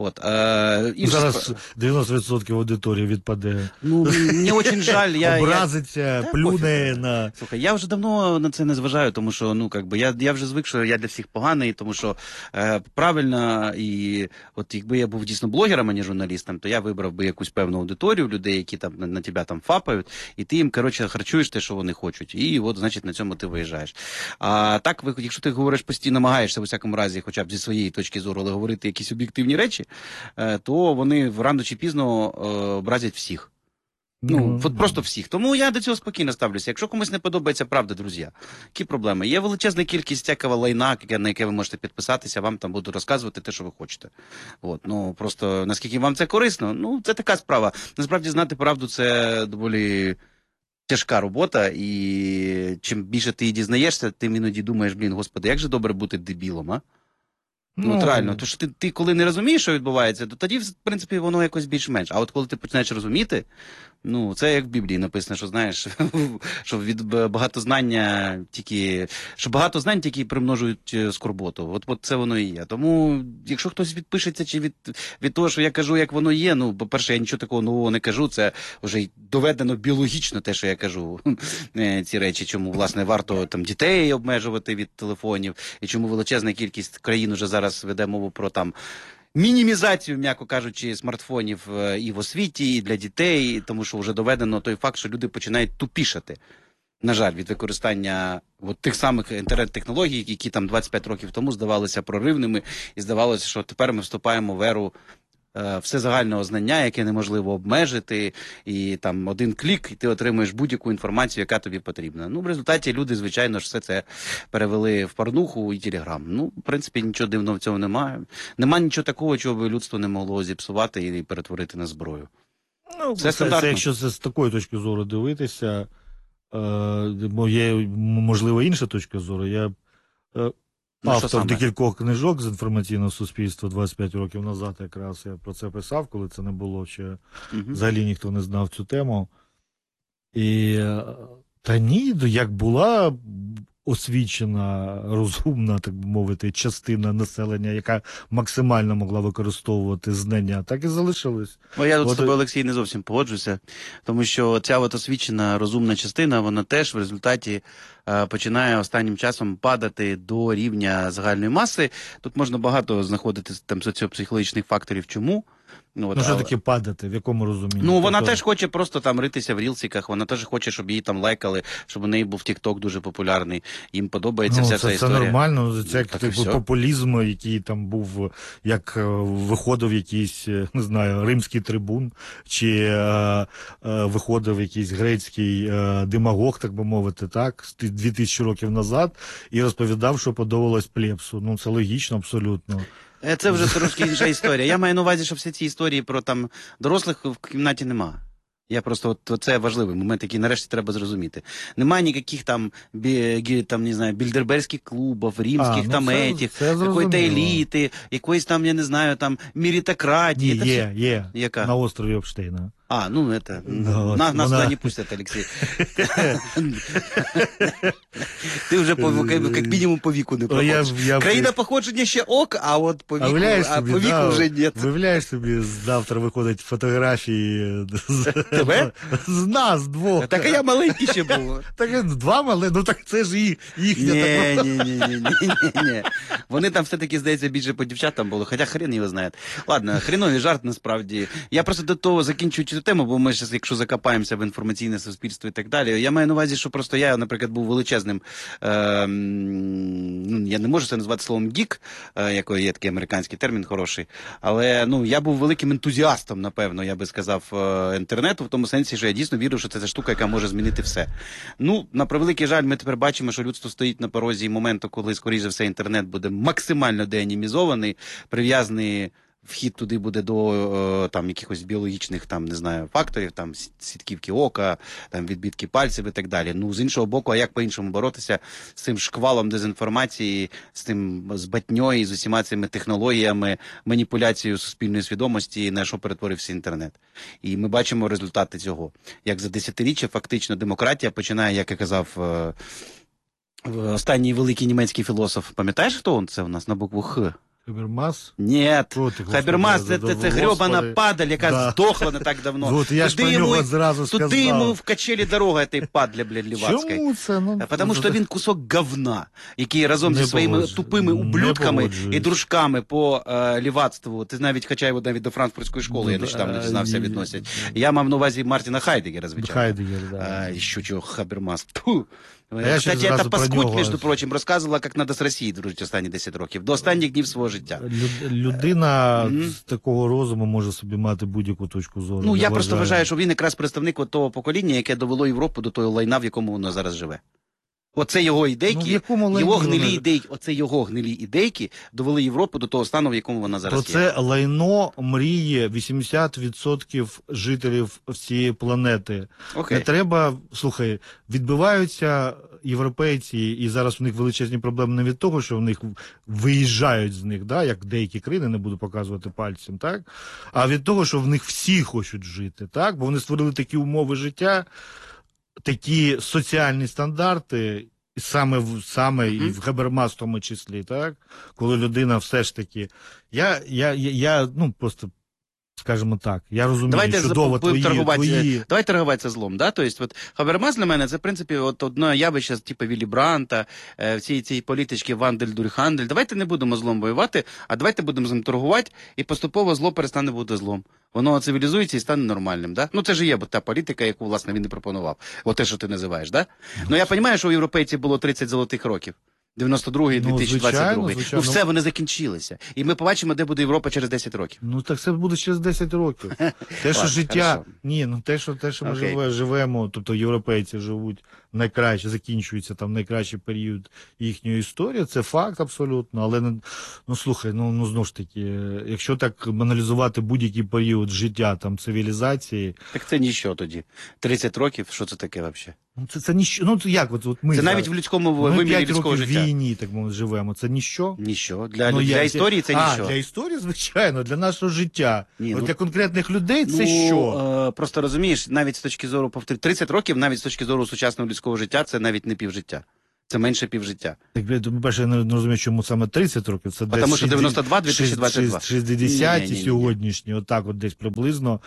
Зараз 90% аудиторії відпаде. Мені дуже жаль. Образиться, плюне на... Слухай, я вже давно на це не зважаю, тому що, я вже звик, що я для всіх поганий, тому що правильно, і якби я був дійсно блогером, а не журналістом, то я вибрав би якусь певну аудиторію, людей, які на тебе фапають, і ти їм, харчуєш те, що вони хочуть. І значить, на цьому ти виїжджаєш. А так, якщо ти говориш постійно, намагаєшся, у всякому разі, хоча б зі своєї точки зору, але говорити якісь об'єктивні речі, то вони рано чи пізно образять всіх. Просто всіх. Тому я до цього спокійно ставлюся. Якщо комусь не подобається правда, друзі, які проблеми? Є величезна кількість всякого лайна, на яке ви можете підписатися, вам там буду розказувати те, що ви хочете. Просто наскільки вам це корисно, це така справа. Насправді знати правду – це доволі тяжка робота, і чим більше ти її дізнаєшся, тим іноді думаєш, господи, як же добре бути дебілом, а? Реально, тому що ти коли не розумієш, що відбувається, то тоді, в принципі, воно якось більш-менш. А коли ти починаєш розуміти, це як в Біблії написано, що знаєш, що від багатознання багато знань тільки примножують скорботу. От це воно і є. Тому, якщо хтось відпишеться чи від того, що я кажу, як воно є, по-перше, я нічого такого нового не кажу, це вже доведено біологічно те, що я кажу, ці речі, чому, власне, варто дітей обмежувати від телефонів, і чому величезна кількість країн вже зараз веде мову про мінімізацію, м'яко кажучи, смартфонів і в освіті, і для дітей, тому що вже доведено той факт, що люди починають тупішати, на жаль, від використання тих самих інтернет-технологій, які 25 років тому здавалися проривними, і здавалося, що тепер ми вступаємо в еру всезагального знання, яке неможливо обмежити, і там один клік, і ти отримуєш будь-яку інформацію, яка тобі потрібна. Ну, в результаті люди, звичайно ж, все це перевели в порнуху і телеграм. Ну, в принципі, нічого дивного в цьому немає. Нема нічого такого, чого би людство не могло зіпсувати і перетворити на зброю. Ну, це стандартно. Якщо це з такої точки зору дивитися, є, можливо, інша точка зору. Я автор декількох книжок з інформаційного суспільства 25 років назад якраз я про це писав, коли це не було ще, взагалі ніхто не знав цю тему. І, та ні, як була освічена, розумна, так би мовити, частина населення, яка максимально могла використовувати знання, так і залишилась. Я тут з тобою, Олексій, не зовсім погоджуся, тому що ця от освічена, розумна частина, вона теж в результаті починає останнім часом падати до рівня загальної маси. Тут можна багато знаходити там соціопсихологічних факторів, чому. Ну, що таке падати? В якому розумінні? Ну, вона теж хоче просто там ритися в рілсиках, вона теж хоче, щоб її там лайкали, щоб у неї був TikTok дуже популярний. Їм подобається вся ця історія. Це нормально, це як популізм, який там був, як виходив якийсь, не знаю, римський трибун, чи виходив якийсь грецький демагог, так би мовити, так, 2000 років назад, і розповідав, що подобалось плебсу. Ну, це логічно, абсолютно. Це вже трошки інша історія. Я маю на увазі, що всі ці історії про там дорослих в кімнаті нема. Я просто, це важливий момент, який нарешті треба зрозуміти. Немає ніяких там, не знаю, більдерберських клубів, римських там якоїсь еліти, якоїсь там, я не знаю, там меритократії. Є. Яка? На острові Епштейна. Нас туда не пустят, Алексей. Ти вже як мінімум по віку не проходиш. Країна походження ще ок, а от по віку вже ні. Виявляєш собі, завтра виходять фотографії тебе? З нас двох. Так, а я маленький ще був. Так, два маленькі, ну так це ж їхня. Ні. Вони там все-таки, здається, більше по дівчатам були, хоча хрен його знає. Ладно, хреновий жарт насправді. Я просто до того закінчую цю тему, бо ми зараз, якщо закопаємося в інформаційне суспільство і так далі, я маю на увазі, що просто я, наприклад, був величезним, я не можу це назвати словом гік, який є такий американський термін хороший, але я був великим ентузіастом, напевно, я би сказав, інтернету, в тому сенсі, що я дійсно вірив, що це штука, яка може змінити все. На превеликий жаль, ми тепер бачимо, що людство стоїть на порозі моменту, коли, скоріше за все, інтернет буде максимально деанімізований, прив'язаний. Вхід туди буде до там якихось біологічних там, не знаю, факторів, там сітківки ока, там відбитки пальців і так далі. З іншого боку, а як по-іншому боротися з цим шквалом дезінформації, з тим збатньою, з усіма цими технологіями, маніпуляцією суспільної свідомості, на що перетворився інтернет. І ми бачимо результати цього. Як за десятиріччя фактично демократія починає, як я казав, останній великий німецький філософ, пам'ятаєш, хто він це у нас на букву Х? Хабермас? Ні, Хабермас це грьобана падаль, яка здохла не так давно. Я ж про нього зразу сказав. Туди йому в качелі дорога этой падлі, лівацької. Чому це? Тому що він кусок говна, який разом зі своїми тупими ублюдками і дружками по лівацтву, ти навіть, хоча його навіть до франкфуртської школи, я нещодавно дізнався, відносять. Я мав на увазі Мартіна Хайдегера, звичайно. Хайдегер, да. Що чого, Хабермас. Кстати, это Паскудь, между прочим, розказувала, як треба з Росією дружити останні 10 років, до останніх днів свого життя. Людина з такого розуму може собі мати будь-яку точку зору. Я просто вважаю, що він якраз представник от того покоління, яке довело Європу до того лайна, в якому воно зараз живе. Оце його ідейки, оце його гнилі ідейки довели Європу до того стану, в якому вона зараз є. Це лайно мріє 80% жителів всієї планети. Не треба, слухай, відбиваються європейці, і зараз у них величезні проблеми не від того, що в них виїжджають з них, як деякі країни, не буду показувати пальцем, так? А від того, що в них всі хочуть жити, так? Бо вони створили такі умови життя, такі соціальні стандарти, саме і в Хабермас в тому числі, так? Коли людина все ж таки... Я просто, скажімо так, я розумію, чудово твої... Давай торгуватися злом, да? Тобто, Хабермас для мене це, в принципі, одне явище, типу Віллі Бранта, всі ці політички Вандель-Дурхандель. Давайте не будемо злом воювати, а давайте будемо з ним торгувати, і поступово зло перестане бути злом. Воно цивілізується і стане нормальним, да? Це ж є та політика, яку, власне, він і пропонував. Те, що ти називаєш, да? Я розумію, що у європейців було 30 золотих років. 92-й, 2022. звичайно. Ну все, вони закінчилися. І ми побачимо, де буде Європа через 10 років. Ну так це буде через 10 років. Те, що Ладно, життя, хорошо. ні, ну те, що ми Окей. живемо, тобто європейці живуть найкраще, закінчується там найкращий період їхньої історії, це факт абсолютно, але ну слухай, ну знову ж таки, якщо так аналізувати будь-який період життя там цивілізації, Так це ніщо тоді. 30 років, що це таке взагалі? ну це ніщо, ну як от ми Це зараз- навіть в людському ми вимірі 5 людського років життя. війні, так мовити, живемо, це ніщо? Ніщо. Для Ну, історії це ніщо. для історії, звичайно, для нашого життя. Ні, От ну- для конкретних людей це що? Просто розумієш, навіть з точки зору 30 років, навіть з точки зору сучасного людського життя, це навіть не півжиття. Це менше півжиття. Так, по-перше, я не розумію, чому саме 30 років. Це десь Тому що 92, 2022. 60-ті Ні-ні-ні. сьогоднішні, отак от десь приблизно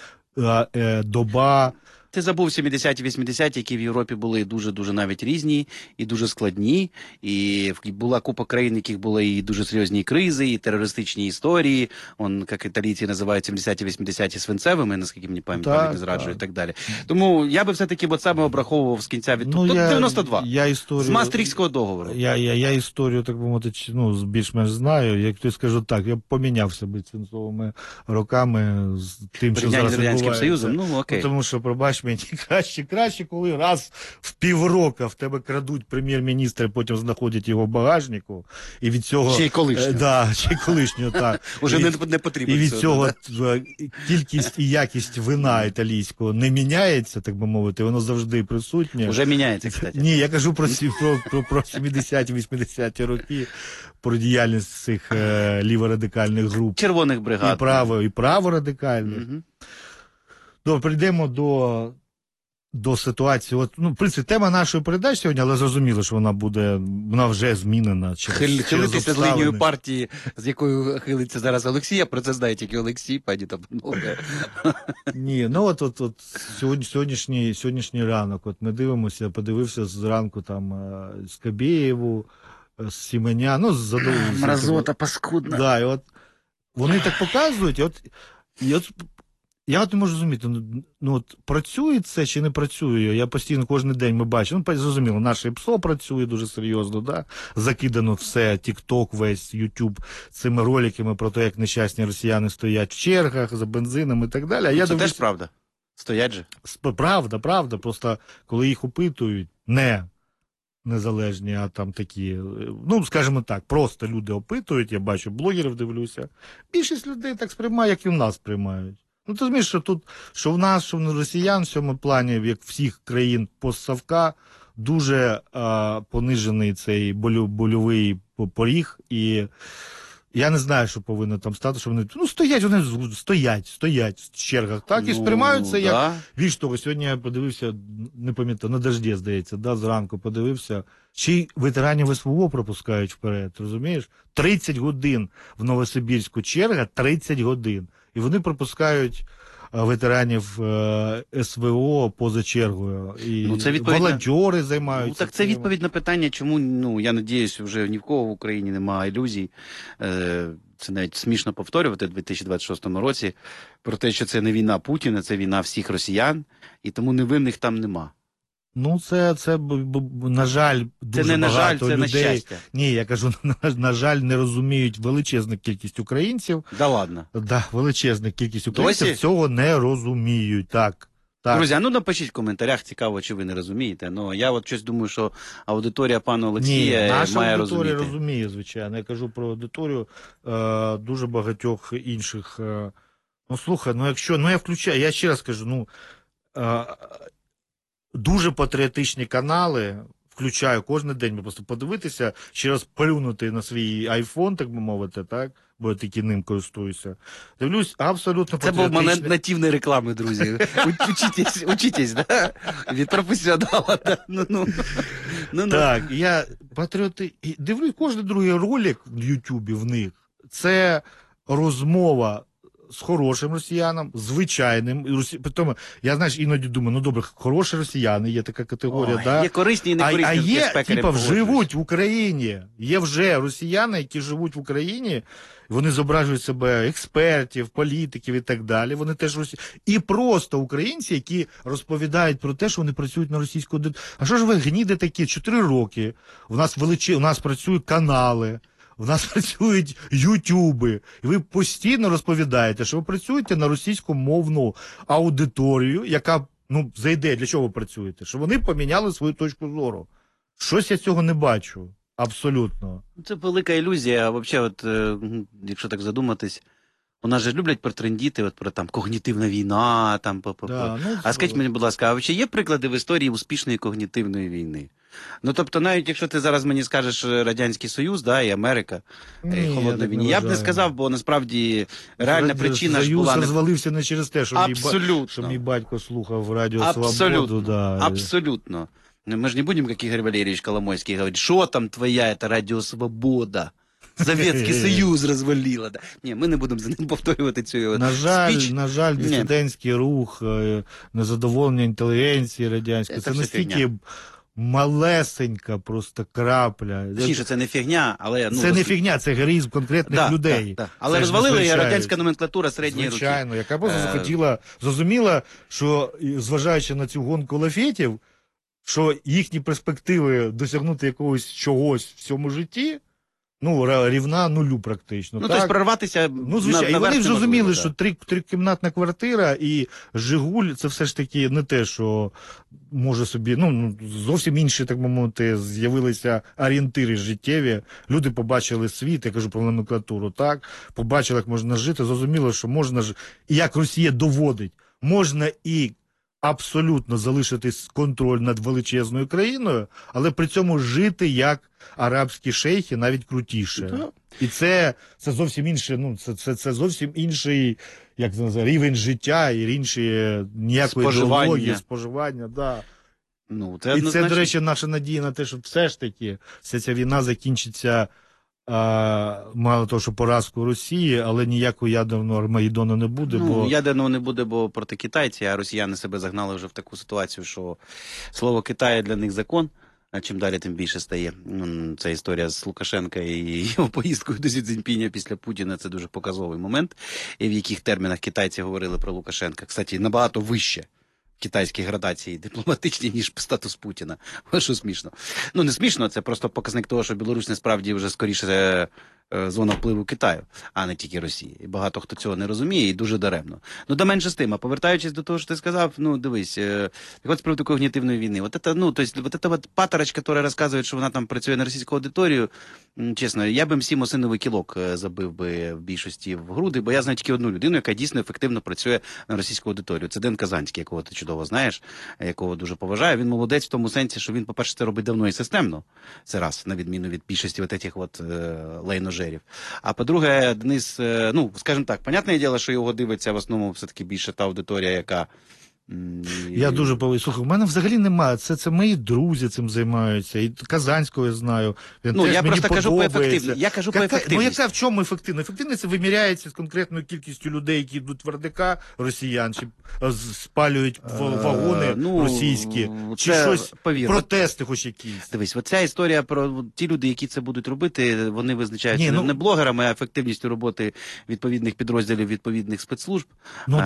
доба. Ти забув 70-ті, 80-ті, які в Європі були дуже-дуже навіть різні і дуже складні. І була купа країн, яких були і дуже серйозні кризи, і терористичні історії. Он, як італійці називають 70-ті, 80-ті свинцевими, наскільки мені пам'ять не зраджує, і так далі. Тому я би все-таки от саме обраховував з кінця від... Ну, Тут я 92. історію, З Мастрихтського договору. Я історію, так би мовити, ну, більш-менш знаю. Як то скажу так, я помінявся би свинцовими роками з тим, що Порівняння зараз з Радянським відбувається. Союзом, ну окей. Тому що, пробач мені, краще, коли раз в півроку в тебе крадуть прем'єр-міністра, потім знаходять його в багажнику, і від цього... Ще й колишнього. Да, ще й колишнього, так. Уже не потрібно. І від цього кількість і якість вина італійського не міняється, так би мовити, воно завжди присутнє. Уже міняється, кстати. Ні, я кажу про 70-ті, 80-ті роки, про діяльність цих ліворадикальних груп. Червоних бригад. І праворадикальних. Угу. Добре, прийдемо до ситуації. От, ну, в принципі, тема нашої передачі сьогодні, але зрозуміло, що вона вже змінена. Хилитися з лінією партії, з якою хилиться зараз Олексій, а про це знає тільки Олексій, пані та панове. Ні, ну от сьогоднішній ранок, от ми дивимося, подивився зранку там Скабєєву, Сіменя, ну, задоволений. Мразота паскудна. Да, і от вони так показують, і от я от не можу розуміти, ну от працює це чи не працює? Я постійно кожен день ми бачимо, ну, зрозуміло, наше ПСО працює дуже серйозно, да? Закидано все, TikTok весь, YouTube цими роликами про те, як нещасні росіяни стоять в чергах за бензином і так далі. А Ну, я це дивлюсь, теж правда. Стоять же. Правда, просто коли їх опитують, незалежні, а там такі, ну, скажімо так, просто люди опитують, я бачу, блогерів дивлюся, більшість людей так сприймає, як і в нас сприймають. Ну, ти розумієш, що тут, що в нас, що в росіян, в цьому плані, як всіх країн постсовка, дуже понижений цей больовий поріг, і я не знаю, що повинно там стати, що вони, ну, стоять в чергах, так, і сприймаються як, більш того, сьогодні я подивився, не пам'ятаю, на Дожді, здається, да, зранку подивився, ще й ветеранів СВО пропускають вперед, розумієш? 30 годин в Новосибірську черга, 30 годин. І вони пропускають ветеранів СВО поза чергою. І ну, це волонтери займаються. Ну, так це відповідь на питання, чому, ну, я надіюсь, вже ні в кого в Україні немає ілюзій. Це навіть смішно повторювати в 2026 році про те, що це не війна Путіна, це війна всіх росіян, і тому невинних там нема. Ну, це на жаль, дуже це не на жаль, багато це людей. на щастя. Ні, я кажу, на жаль, не розуміють величезну кількість українців. Да ладно. Да, величезна кількість українців Досі? цього не розуміють, так. Друзі, ну напишіть в коментарях, цікаво, чи ви не розумієте. Ну, я от щось думаю, що аудиторія пана Олексія Ні, наша має аудиторія розуміти. розуміє, звичайно. Я кажу про аудиторію дуже багатьох інших. Ну, слухай, ну якщо, ну я включаю, я ще раз кажу, ну, дуже патріотичні канали, включаю кожен день, просто подивитися, ще раз плюнути на свій айфон, так би мовити, так? Бо я тільки ним користуюся. Дивлюсь, абсолютно Це був момент нативної реклами, друзі. Учитесь, да? Від професіонала. Да? Ну. Так, я дивлюсь, кожен другий ролик в Ютубі в них, це розмова з хорошим росіянам, звичайним. Тому я, знаєш, іноді думаю, ну добре, хороші росіяни, є така категорія, Ой, да? є корисні і некорисні. А є, спекарем типа, погоджуюсь. живуть в Україні. Є вже росіяни, які живуть в Україні, вони зображують себе експертів, політиків і так далі. Вони теж і просто українці, які розповідають про те, що вони працюють на російську аудиторію. А що ж ви гніде такі? 4 роки. У нас працюють канали. В нас працюють ютуби, і ви постійно розповідаєте, що ви працюєте на російськомовну аудиторію, яка, ну, зайде. Для чого ви працюєте? Що вони поміняли свою точку зору. Щось я цього не бачу. Абсолютно. Це велика ілюзія. А взагалі, от, якщо так задуматись, у нас же люблять протрендіти, от про там когнітивна війна, там Да, ну, а скажіть мені, будь ласка, а чи є приклади в історії успішної когнітивної війни? Ну, тобто, навіть якщо ти зараз мені скажеш Радянський Союз, да, і Америка, холодна війна, я б не сказав, бо насправді реальна причина ж була... Союз розвалився не через те, що Абсолютно. мій батько слухав Радіо Абсолютно. Свободу. Да. Абсолютно. Мы же не будем, как Игорь Валерьевич Коломойский, говорить, что там твоя, это Радіо Свобода. Советский Союз розвалила. Да. Ні, ми не будемо за ним повторювати цю спіч. На жаль, дисидентський рух, незадоволення інтелігенції радянської, це настільки малесенька просто крапля. Точніше, це не фігня, але... Це не фігня, це героїзм конкретних людей. Да. Але розвалила і радянська номенклатура середньої руки. Звичайно, яка просто захотіла, зрозуміла, що, зважаючи на цю гонку лафетів, що їхні перспективи досягнути якогось чогось в цьому житті, ну, рівна нулю практично. Ну, тобто прорватися звичайно. І вони вже розуміли, що трикімнатна квартира і Жигуль, це все ж таки не те, що може собі, ну, зовсім інші, так би мовити, з'явилися орієнтири життєві. Люди побачили світ, я кажу про номенклатуру, так, побачили, як можна жити, зрозуміло, що можна ж, і як Росія доводить, можна і абсолютно залишити контроль над величезною країною, але при цьому жити як арабські шейхи, навіть крутіше. І це зовсім інше, ну, це зовсім інший, як це називає, рівень життя і інші ніякої ідеології, споживання, да. Ну, і це, до речі, наша надія на те, що все ж таки вся ця війна закінчиться мало того, що поразку Росії, але ніякого ядерного Армагеддону не буде. Ну, ядерного не буде, бо проти китайці, а росіяни себе загнали вже в таку ситуацію, що слово Китаю для них закон, а чим далі, тим більше стає. Ця історія з Лукашенка і його поїздкою до Сі Цзіньпіня після Путіна – це дуже показовий момент, і в яких термінах китайці говорили про Лукашенка. Кстати, набагато вище китайські градації дипломатичні, ніж статус Путіна. Ось що смішно. Ну, не смішно, це просто показник того, що Білорусь насправді вже скоріше зона впливу Китаю, а не тільки Росії. І багато хто цього не розуміє, і дуже даремно. Ну, да менше з тим, а повертаючись до того, що ти сказав, ну, дивись, так от з приводу когнітивної війни. Вот эта вот паторочка, яка розказує, що вона там працює на російську аудиторію, чесно, я би всім осиновий кілок забив би в більшості в груди, бо я знаю тільки одну людину, яка дійсно ефективно працює на російську аудиторію. Це Ден Казанський, якого ти чудово знаєш, якого дуже поважаю. Він молодець в тому сенсі, що він, по-перше, це робить давно і системно. Це раз, на відміну від більшості от этих от лейножерів. А по-друге, Денис, ну, скажімо так, понятне діло, що його дивиться в основному все-таки більше та аудиторія, яка... Я дуже повинен. Слухай, в мене взагалі немає. Це мої друзі цим займаються. І Казанського я знаю. Він теж я мені просто кажу по подобається. ефективності. Я кажу по ефективності. Ну, яка в чому ефективність? Ефективність виміряється з конкретною кількістю людей, які йдуть в РДК, росіян, чи спалюють вагони російські, чи щось, протести хоч якісь. Дивись, оця історія про ті люди, які це будуть робити, вони визначаються не блогерами, а ефективністю роботи відповідних підрозділів, відповідних спецслужб. Ну,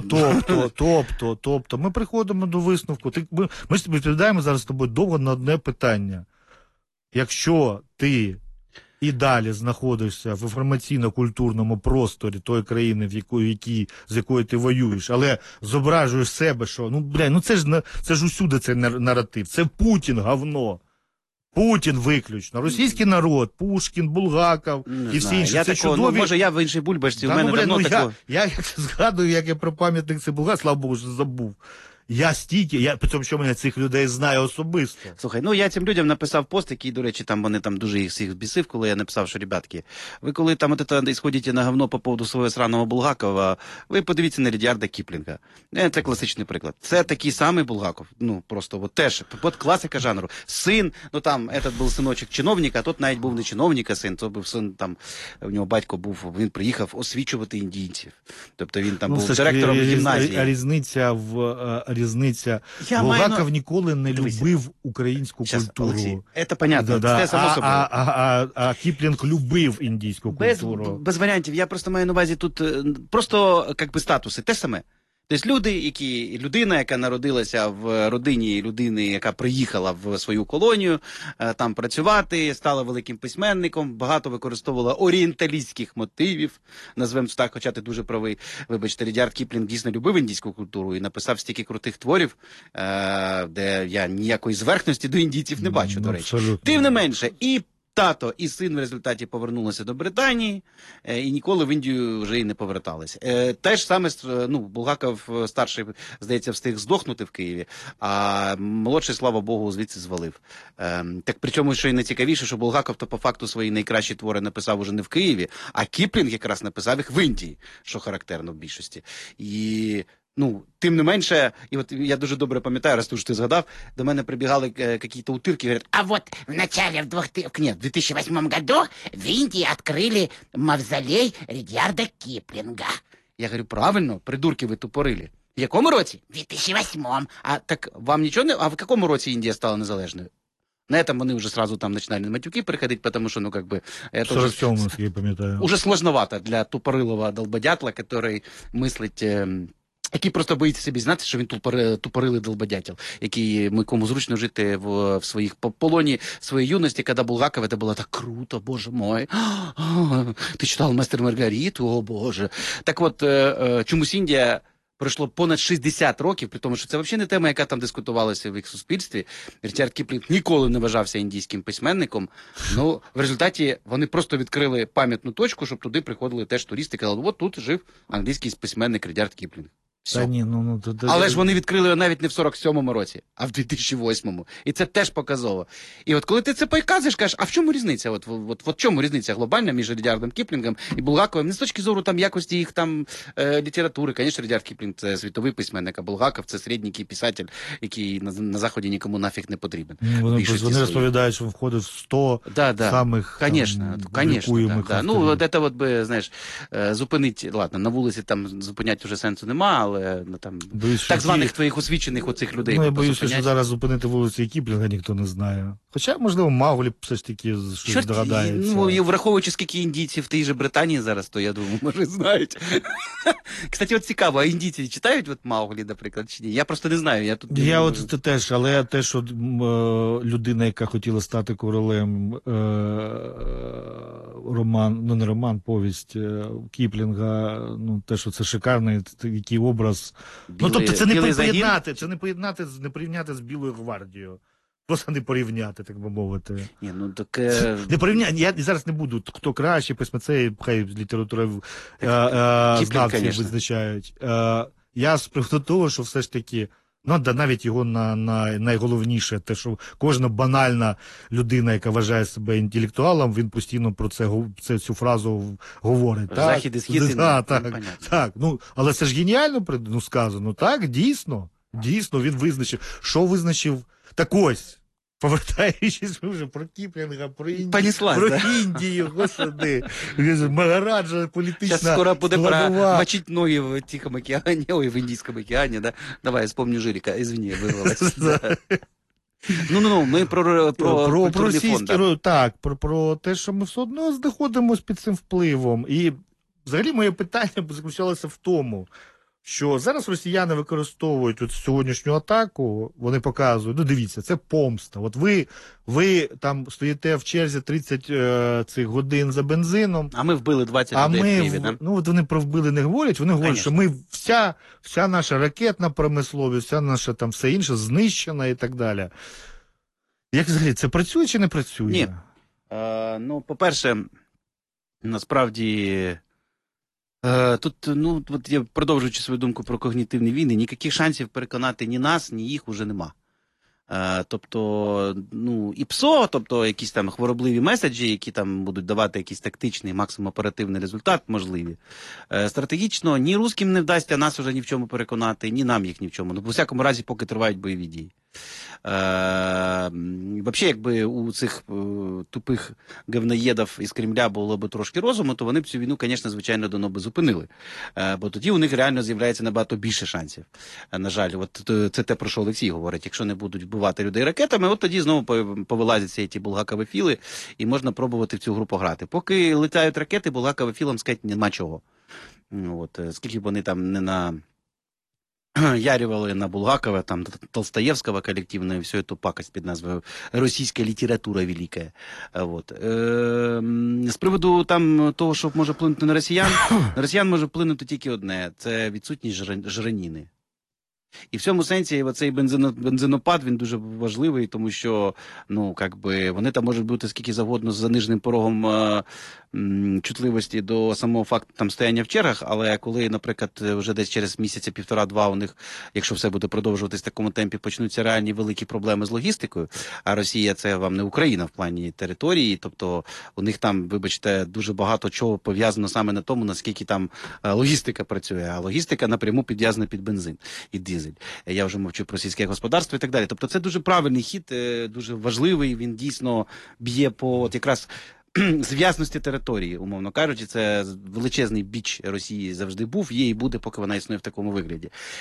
тобто, ми приходимо до висновку. Ми ж відповідаємо зараз з тобою довго на одне питання. Якщо ти і далі знаходишся в інформаційно-культурному просторі тої країни, з якою ти воюєш, але зображуєш себе, що, це ж усюди цей наратив. Це Путін, говно. Путін виключно. Російський народ, Пушкін, Булгаков і всі інші. Це чудові... може я в іншій бульбашці, у мене давно такого... Я згадую, як я про пам'ятник Цибулга, слава Богу, що забув. я стільки, при тому, що мене цих людей знаю особисто. Слухай, ну я цим людям написав пост, який, до речі, там вони там дуже їх всіх бісив, коли я написав, що, ребятки, ви коли там ісходите на говно по поводу свого сраного Булгакова, ви подивіться на Рідіарда Кіплінга. Це класичний приклад. Це такий самий Булгаков. Ну, просто от теж, от класика жанру. Син, ну там, этот був синочок чиновника, а тот навіть був не чиновника син, то був син, там, у нього батько був, він приїхав освічувати індійців. Тобто він там був директором гімназії. Різниця. Булгаков ніколи не любив українську культуру. Олексій, це понятно, це само собою. А Кіплінг любив індійську культуру. Без варіантів. Я просто маю на увазі тут просто, як би, статуси. Те саме. Тобто людина, яка народилася в родині людини, яка приїхала в свою колонію, там працювати, стала великим письменником, багато використовувала орієнталістських мотивів, назвемо це так, хоча ти дуже правий. Вибачте, Рідіард Кіплінг дійсно любив індійську культуру і написав стільки крутих творів, де я ніякої зверхності до індійців не бачу, до речі. Тим не менше, і тато і син в результаті повернулися до Британії і ніколи в Індію вже й не поверталися. Те ж саме, ну, Булгаков старший, здається, встиг здохнути в Києві, а молодший, слава Богу, звідси звалив. Так причому, що і найцікавіше, що Булгаков то по факту свої найкращі твори написав уже не в Києві, а Кіплінг якраз написав їх в Індії, що характерно в більшості. І ну, тим не менше, і от я дуже добре пам'ятаю, раз ти згадав, до мене прибігали якісь утирки, говорять, а вот в начале, в 2008 году в Индии открыли мавзолей Ридьярда Киплинга. Я говорю, правильно, придурки ви тупорилі. В якому році? В 2008. А так вам нічого не... А в якому році Індія стала незалежною? На этом вони вже сразу там починали на матюки переходити, потому что, ну, как бы... Это 47-му, я пам'ятаю. Уже сложновато для тупорилого долбодятла, который мислить... який просто боїться собі знати, що він тупорилий долбодятел, кому зручно жити в своїх полоні своєї юності, коли Булгаков, це було так круто, боже мой. Ти читав «Мастер Маргариту», о боже. Так от, чомусь Індія пройшло понад 60 років, при тому, що це взагалі не тема, яка там дискутувалася в їх суспільстві. Річард Кіплінг ніколи не вважався індійським письменником. Ну, в результаті вони просто відкрили пам'ятну точку, щоб туди приходили теж туристи і казали, от тут жив англійський письменник Річард Кіплінг. Та ні, Але ж вони відкрили його навіть не в 47-му році, а в 2008-му. І це теж показово. І от коли ти це показуєш, кажеш, а в чому різниця? От в чому різниця глобальна між Рідіардом Кіплінгом і Булгаковим? Не з точки зору там якості їх там літератури. Звісно, Рідіард Кіплінг – це світовий письменник, а Булгаков – це середній писатель, який на Заході нікому нафіг не потрібен. Вони розповідають, що входить в 100 самих публікуємих. Ну, от це от би, знаєш, зупинить, ладно, на вулиці там зупинять вже сенсу нема, але там так званих твоїх освічених оцих людей. Ну, я боюся, що зараз зупинити вулиці Кіплінга ніхто не знає. Хоча, можливо, Мауглі все ж таки щось догадається. Ну, і враховуючи, скільки індійців в тій же Британії зараз, то я думаю, може, знають. Кстати, от цікаво, а індійці читають от Мауглі, наприклад, чи ні? Я просто не знаю. Я от теж, але те, що людина, яка хотіла стати королем, роман, ну не роман, повість Кіплінга, ну те, що це шикарний який образ. Ну, тобто це не порівняти з Білою гвардією. Просто не порівняти, так би мовити. Ні, ну так... Не порівняти, я зараз не буду, хто краще, письмецей, хай література знавці визначають. Я з приводу того, що все ж таки, ну, да, навіть його найголовніше, те, що кожна банальна людина, яка вважає себе інтелектуалом, він постійно про цю фразу говорить. Захід і схід. Так, ну, але це ж геніально сказано, так, дійсно, він визначив. Що визначив? Так ось, повертаючись вже про Кіплінга, про Індію, господи, Магараджа, політична зараз скоро буде складова. мочить ноги в Тихом океані, ой, в Індійському океані, да? Давай, я вспомню Жирика, извини, вирвалась. Ну, ми про культурний фонд. Так, про те, що ми все одно знаходимося під цим впливом. І взагалі моє питання заключалося в тому, що зараз росіяни використовують сьогоднішню атаку, вони показують, ну дивіться, це помста. От ви там стоїте в черзі 30 цих годин за бензином. А ми вбили 20 людей в Києві, да? Ну, от вони про вбили не говорять, вони говорять, що ми вся наша ракетна промисловість, вся наша там все інше знищена і так далі. Як взагалі, це працює чи не працює? Ні. Ну, по-перше, насправді... Тут, ну, от я продовжуючи свою думку про когнітивні війни, ніяких шансів переконати ні нас, ні їх уже нема. Тобто, ну, і ПСО, тобто якісь там хворобливі меседжі, які там будуть давати якийсь тактичний, максимум оперативний результат, можливі. Стратегічно ні русським не вдасться нас уже ні в чому переконати, ні нам їх ні в чому. Ну, в усякому разі, поки тривають бойові дії. Взагалі, якби у цих тупих говноєдів із Кремля було б трошки розуму, то вони б цю війну, звісно, звичайно, давно би зупинили. Бо тоді у них реально з'являється набагато більше шансів. На жаль, от це те, про що Олексій говорить. Якщо не будуть вбивати людей ракетами, от тоді знову повилазяться ті булгакові філи, і можна пробувати в цю гру пограти. Поки летають ракети, булгаковим філам сказати нема чого. От, скільки б вони там не на... ярювали на Булгакова, там, Толстоєвського коллективно, і всю эту пакость під назвою «Російська література велика». Вот. З приводу там того, що може вплинути на росіян може вплинути тільки одне – це відсутність жиреніни. І в цьому сенсі цей бензинопад, він дуже важливий, тому що, ну, якби, вони там можуть бути скільки завгодно з заниженим порогом чутливості до самого факту там стояння в чергах, але коли, наприклад, вже десь через місяця, півтора-два у них, якщо все буде продовжуватись в такому темпі, почнуться реальні великі проблеми з логістикою, а Росія це вам не Україна в плані території, тобто у них там, вибачте, дуже багато чого пов'язано саме на тому, наскільки там логістика працює, а логістика напряму підв'язана під бензин і дизель. Я вже мовчу про сільське господарство і так далі. Тобто це дуже правильний хід, дуже важливий, він дійсно б'є по от якраз зв'язності території, умовно кажучи, це величезний біч Росії завжди був, є і буде, поки вона існує в такому вигляді.